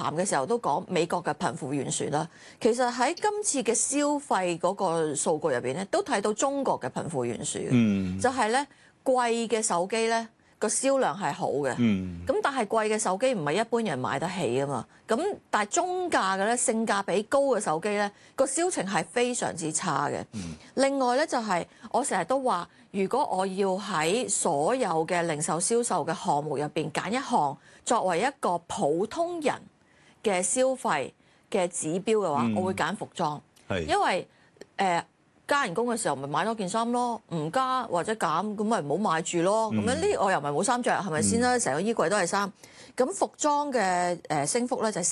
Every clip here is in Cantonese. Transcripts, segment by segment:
談嘅時候都講美國嘅貧富懸殊啦。其實喺今次嘅消費嗰個數據入邊咧，都睇到中國嘅貧富懸殊嘅，就係咧貴嘅手機咧個銷量係好嘅，咁但係貴嘅手機唔係一般人買得起啊嘛。咁但係中價嘅咧，性價比高嘅手機咧個銷情係非常之差嘅。另外咧就係我成日都話，如果我要喺所有嘅零售銷售嘅項目入邊揀一項作為一個普通人嘅消費嘅指標嘅話，我會揀服裝，因為加人工嘅時候咪買多件衫咯，唔加或者減咁咪唔好買住咯。咁樣呢我又唔係冇衫着，係咪先啦？成個衣櫃都係衫。咁服裝嘅升幅咧就係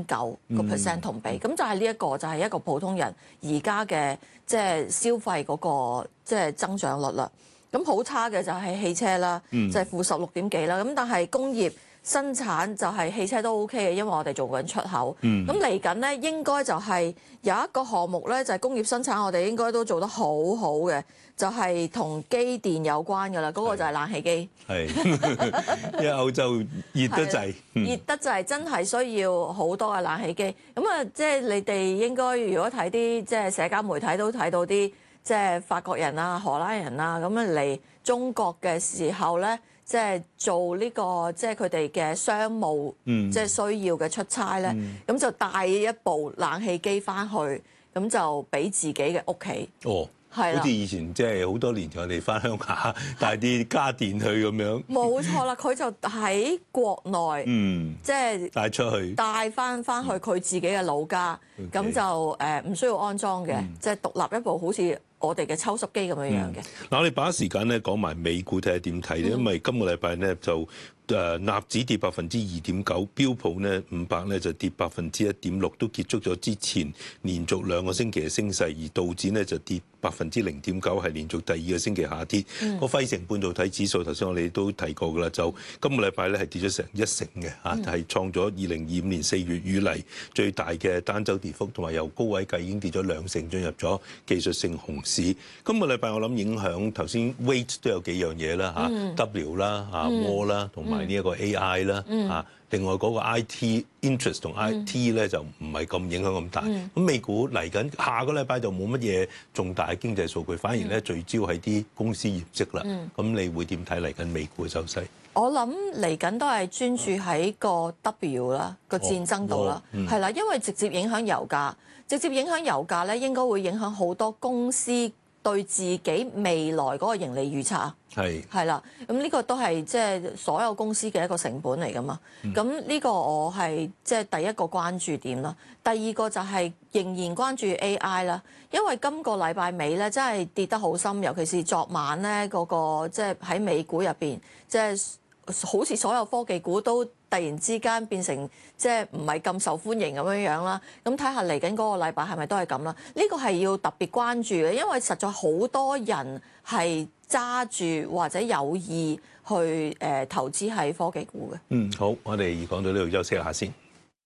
3.9% 同比，咁就係呢一個就係一個普通人而家嘅即係消費嗰個即係增長率啦。咁好差嘅就係汽車啦，就係-16點幾啦。咁但係工業生產就係汽車都 OK 嘅，因為我哋做緊出口。咁嚟緊咧，應該就係有一個項目咧，就係工業生產，我哋應該都做得好好嘅，就係同機電有關㗎啦。嗰個就係冷氣機。係， 因為歐洲熱得滯， 熱得滯，真係需要好多嘅冷氣機。咁啊，即係你哋應該如果睇啲即係社交媒體都睇到啲即係法國人啊、荷蘭人啊咁樣嚟中國嘅時候咧。即係做呢個即係佢哋嘅商務即係需要嘅出差咧，咁就帶一部冷氣機翻去，咁就俾自己嘅屋企。哦，係啦， 好似以前即係好多年前我哋翻鄉下帶啲家電去咁樣。 冇錯啦，佢就喺國內，即係帶出去， 帶翻去佢自己嘅老家，咁就唔需要安裝嘅，即係獨立一部好似我哋嘅抽濕機咁樣樣嘅。 嗱，我哋把握時間咧講埋美股睇下點睇咧，因為今個禮拜咧就納指跌2.9%，標普咧500咧就跌1.6%，都結束咗之前連續2個星期嘅升勢，而道指咧就跌0.9%，係連續第2個星期下跌。個費城半導體指數頭先我哋都提過㗎啦，就今個禮拜咧係跌咗成1成嘅嚇，係創咗2025年4月以嚟最大嘅單週跌幅，同埋由高位計已經跌咗2成，進入咗技術性熊市。今個禮拜我諗影響頭先 weight 都有幾樣嘢啦嚇，W 啦嚇，War 啦，同埋呢一個 AI 啦嚇，另外嗰個 IT interest 同 IT 咧就唔係咁影響咁大。咁美股嚟緊下個禮拜就冇乜嘢重大嘅經濟數據，反而咧聚焦喺啲公司業績啦。咁你會點睇嚟緊美股嘅走勢？ 我諗嚟緊都係專注喺個 W 啦，個戰爭度啦，係啦，因為直接影響油價，直接影響油價咧，應該會影響好多公司對自己未來嗰個盈利預測。係啦，咁呢個都係即係所有公司嘅一個成本嚟㗎嘛。咁呢個我係即係第一個關注點啦。第二個就係仍然關注 AI 啦，因為今個禮拜尾咧真係跌得好深，尤其是昨晚咧嗰個即係喺美股入邊，即係好似所有科技股都突然之間變成即係唔係咁受歡迎咁樣樣啦。咁睇下嚟緊嗰個禮拜係咪都係咁啦？呢個係要特別關注嘅，因為實在好多人係揸住或者有意去投資喺科技股嘅。 好，我哋講到呢度休息一下先。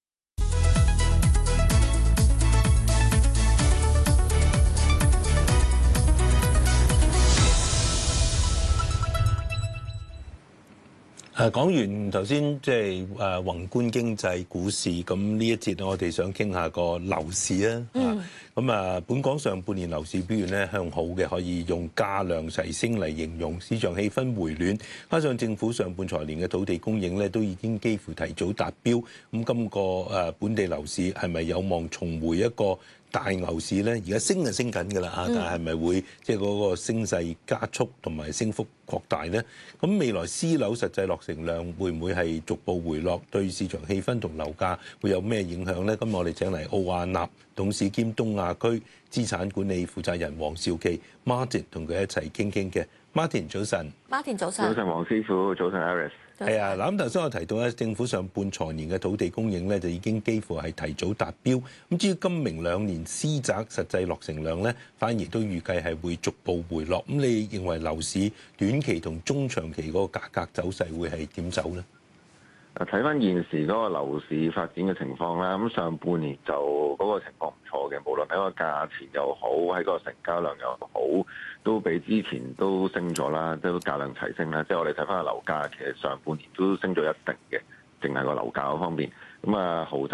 講完頭先即係宏觀經濟股市，咁呢一節我哋想傾下個樓市啊。本港上半年樓市表現咧向好嘅，可以用價量齊升嚟形容。市場氣氛回暖，加上政府上半財年嘅土地供應咧都已經幾乎提早達標。咁今個本地樓市係咪有望重回一個大牛市咧？而家升係升緊㗎啦，但係咪會即係嗰個升勢加速同埋升幅擴大咧？咁未來私樓實際落成量會唔會係逐步回落？對市場氣氛同樓價會有咩影響咧？今日我哋請嚟奧亞納董事兼東亞區資產管理負責人黃兆基 Martin 同佢一齊傾傾嘅。Martin 早晨。 Martin 早晨。 早晨黃師傅，早晨 Iris。 係啊，嗱咁頭先我提到咧，政府上半財年嘅土地供應咧就已經幾乎係提早達標。咁至於今明2年私宅實際落成量咧，反而都預計係會逐步回落。咁你認為樓市短期同中長期嗰個價格走勢會係點走咧？ 睇翻現時嗰個樓市發展嘅情況啦，咁上半年就嗰個情況唔錯嘅，無論喺個價錢又好，喺個成交量又好，都比之前都升咗啦，都價量齊升啦。即係我哋睇翻個樓價，其實上半年都升咗一定嘅，淨係個樓價嗰方面。咁豪宅